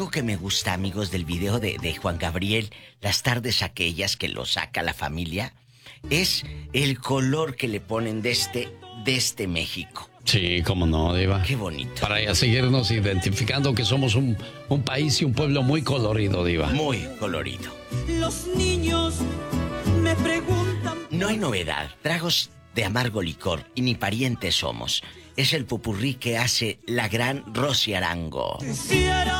Algo que me gusta, amigos, del video de Juan Gabriel, las tardes aquellas que lo saca la familia, es el color que le ponen de este México. Sí, cómo no, Diva. Qué bonito. Para seguirnos identificando que somos un país y un pueblo muy colorido, Diva. Muy colorido. Los niños me preguntan... No hay novedad, tragos de amargo licor y ni parientes somos. Es el popurrí que hace la gran Rosy Arango. Quisiera